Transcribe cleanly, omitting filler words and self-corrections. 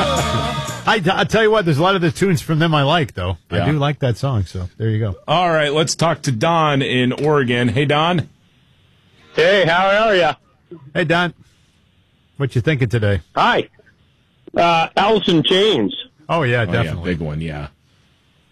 I'll tell you what, there's a lot of the tunes from them I like, though. Yeah. I do like that song, so there you go. All right, let's talk to Don in Oregon. Hey, Don. Hey, how are you? Hey, Don. What you thinking today? Hi. Alice in Chains. Oh, yeah, Oh, yeah, definitely. big one, yeah.